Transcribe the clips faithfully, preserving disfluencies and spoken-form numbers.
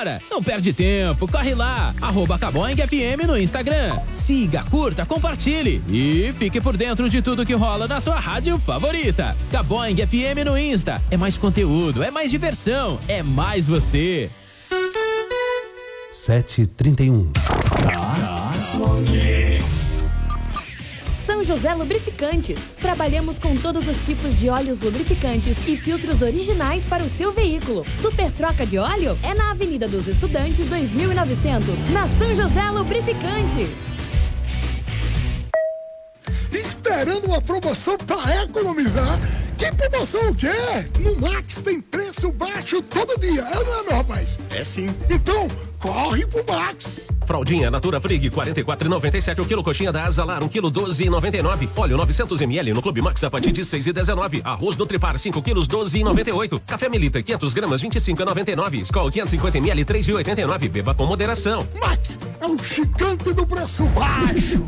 agora. Não perde tempo, corre lá. Arroba Caboing F M no Instagram. Siga, curta, compartilhe e fique por dentro de tudo que rola na sua rádio favorita. Caboing F M no Insta. É mais conteúdo, é mais diversão, é mais você. sete e trinta e um. São José Lubrificantes. Trabalhamos com todos os tipos de óleos lubrificantes e filtros originais para o seu veículo. Super troca de óleo é na Avenida dos Estudantes dois mil e novecentos, na São José Lubrificantes. Esperando uma promoção para economizar? Que promoção o quê? No Max tem preço baixo todo dia, é ou não é, meu rapaz? É sim. Então, corre pro Max. Fraldinha Natura Frig, quarenta e quatro reais e noventa e sete o quilo. Coxinha da Azalar, um quilo, doze reais e noventa e nove. Óleo novecentos mililitros no Clube Max a partir de seis reais e dezenove. Arroz Nutripar, cinco quilos, doze reais e noventa e oito. Café Melita, quinhentas gramas, vinte e cinco reais e noventa e nove. Skol, quinhentos e cinquenta mililitros, três reais e oitenta e nove. Beba com moderação. Max é um gigante do preço baixo.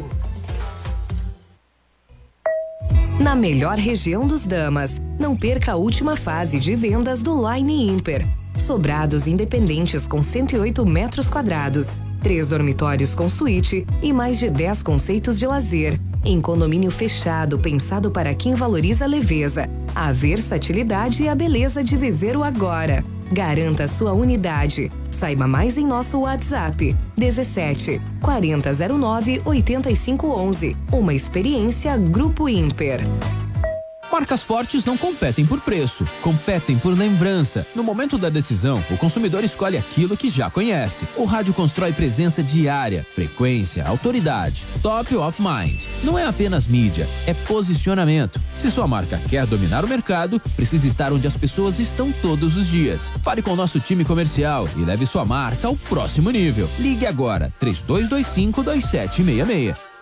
Na melhor região dos Damas, não perca a última fase de vendas do Line Imper. Sobrados independentes com cento e oito metros quadrados, três dormitórios com suíte e mais de dez conceitos de lazer. Em condomínio fechado, pensado para quem valoriza a leveza, a versatilidade e a beleza de viver o agora. Garanta sua unidade. Saiba mais em nosso WhatsApp dezessete, quarenta zero nove, oitenta e cinco onze. Uma experiência Grupo Imper. Marcas fortes não competem por preço, competem por lembrança. No momento da decisão, o consumidor escolhe aquilo que já conhece. O rádio constrói presença diária, frequência, autoridade, top of mind. Não é apenas mídia, é posicionamento. Se sua marca quer dominar o mercado, precisa estar onde as pessoas estão todos os dias. Fale com o nosso time comercial e leve sua marca ao próximo nível. Ligue agora, três dois dois cinco, dois sete seis seis.